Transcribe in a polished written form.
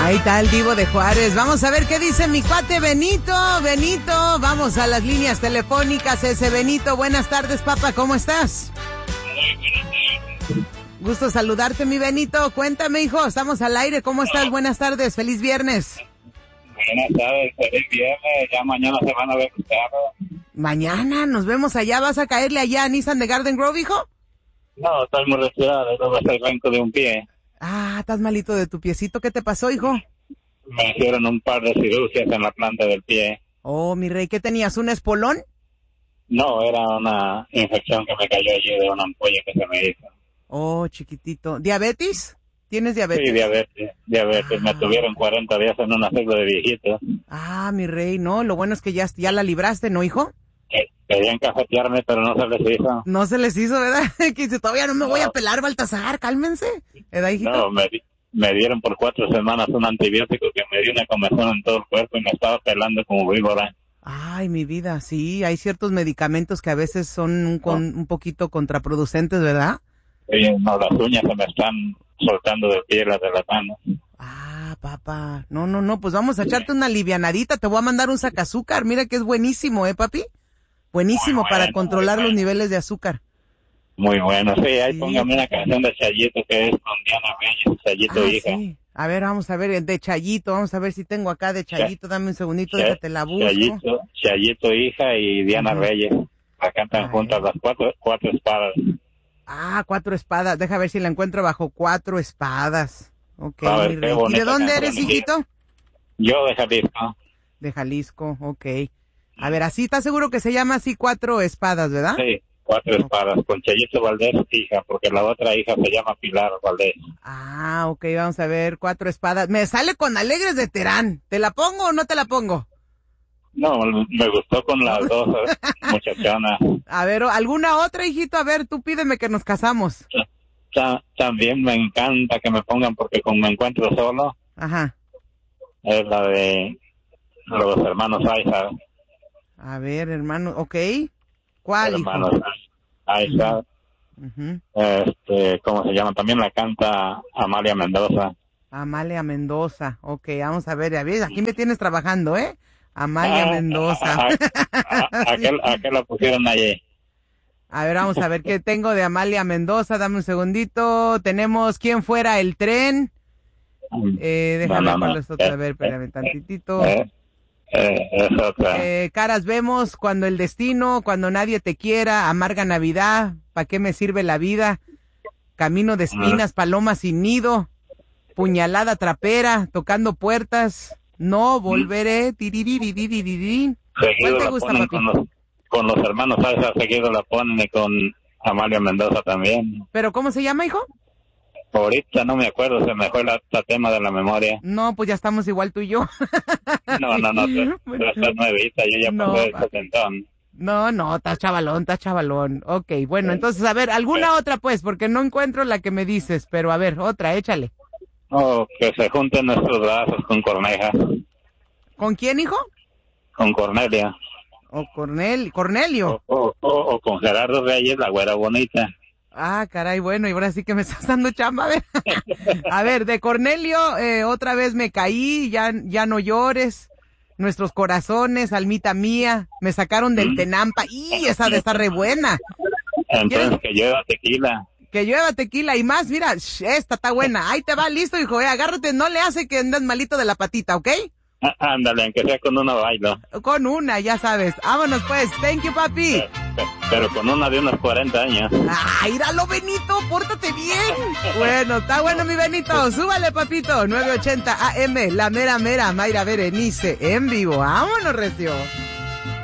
Ahí está el Divo de Juárez. Vamos a ver qué dice mi cuate Benito. Benito, vamos a las líneas telefónicas. Ese Benito, buenas tardes, papá, ¿cómo estás? Gusto saludarte, mi Benito. Cuéntame, hijo, estamos al aire. ¿Cómo estás? Buenas tardes, feliz viernes. Buenas tardes, feliz viernes. Ya mañana se van a ver los carros. Mañana nos vemos allá. ¿Vas a caerle allá a Nissan de Garden Grove, hijo? No, estoy muy resfriado. Luego es el renco de un pie. Ah, estás malito de tu piecito. ¿Qué te pasó, hijo? Me hicieron un par de cirugías en la planta del pie. Oh, mi rey, ¿qué tenías? ¿Un espolón? No, era una infección que me cayó allí de una ampolla que se me hizo. Oh, chiquitito. ¿Diabetes? ¿Tienes diabetes? Sí, diabetes. Me tuvieron 40 días en un asilo de viejitos. Ah, mi rey, no, lo bueno es que ya la libraste, ¿no, hijo? Querían cafetearme, pero no se les hizo. No se les hizo, ¿verdad? Que dice, todavía no me voy a pelar, Baltasar, cálmense. ¿Verdad, hijito? No, me dieron por 4 semanas un antibiótico que me dio una comezón en todo el cuerpo y me estaba pelando como víbora. Ay, mi vida, sí, hay ciertos medicamentos que a veces son un poquito contraproducentes, ¿verdad? Sí, no, las uñas se me están soltando de piedras de las manos. Ah, papá, no, pues vamos a echarte una livianadita, te voy a mandar un sacazúcar, mira que es buenísimo, papi? Buenísimo para controlar los niveles de azúcar. Muy bueno, sí, ahí Sí. póngame una canción de Chayito que es con Diana Reyes, Chayito hija. Sí. A ver, vamos a ver, de Chayito, vamos a ver si tengo acá de Chayito, dame un segundito, déjate la busco. Chayito hija y Diana Reyes, la cantan juntas las cuatro espadas. Ah, 4 espadas, deja ver si la encuentro bajo 4 espadas. Ok, A ver, mi qué rey. ¿Y bonita de dónde canción, eres, hijito? Yo de Jalisco. De Jalisco, ok. A ver, así, ¿estás seguro que se llama así 4 espadas, verdad? Sí, 4 espadas, con Chayito Valdés hija, porque la otra hija se llama Pilar Valdés. Ah, ok, vamos a ver, 4 espadas. Me sale con Alegres de Terán. ¿Te la pongo o no te la pongo? No, me gustó con las dos muchachonas. A ver, ¿alguna otra, hijito? A ver, tú pídeme que nos casamos. También me encanta que me pongan porque como me encuentro solo, Ajá. es la de los hermanos Aiza. A ver, hermano, ok. ¿Cuál, Hermanos hijo? Aiza. Uh-huh. ¿Cómo se llama? También la canta Amalia Mendoza. Amalia Mendoza, ok, vamos a ver, aquí me tienes trabajando, ¿eh? Amalia Mendoza. ¿A qué la pusieron allí? A ver, vamos a ver qué tengo de Amalia Mendoza, dame un segundito. Tenemos ¿Quién fuera el tren? Déjame cuál es otra, a ver, espérame tantitito. Es otra. Caras vemos, Cuando el destino, Cuando nadie te quiera, Amarga Navidad, ¿para qué me sirve la vida? Camino de espinas, Paloma sin nido, Puñalada trapera, Tocando puertas, No volveré, tiririririririn. ¿Cuál te gusta, papi? Con los hermanos Aiza seguido la ponen y con Amalia Mendoza también. ¿Pero cómo se llama, hijo? Ahorita no me acuerdo, se me fue el tema de la memoria. No, pues ya estamos igual tú y yo. No, tú estás nuevita, yo ya pasé el 70. No, estás chavalón. Ok, bueno, entonces, a ver, alguna otra pues, porque no encuentro la que me dices, pero a ver, otra, échale. Oh, que se junten nuestros brazos con Corneja. ¿Con quién, hijo? Con Cornelia. ¿O Cornelio? O con Gerardo Reyes, la güera bonita. Ah, caray, bueno, y ahora sí que me estás dando chamba, a ver. A ver, de Cornelio, otra vez me caí, ya no llores. Nuestros corazones, almita mía, me sacaron del Tenampa. ¡Y esa de estar re buena! Entonces, que llueva tequila. Que llueva tequila y más, mira, esta está buena. Ahí te va, listo, hijo, agárrate, no le hace que andes malito de la patita, ¿ok? Ándale, aunque sea con una bailo. Con una, ya sabes. Vámonos pues, thank you, papi. Pero con una de unos 40 años. ¡Ay, míralo, Benito! ¡Pórtate bien! Bueno, está bueno, mi Benito. Súbale, papito. 980 AM, la mera, Mayra Berenice, en vivo. ¡Vámonos, recio!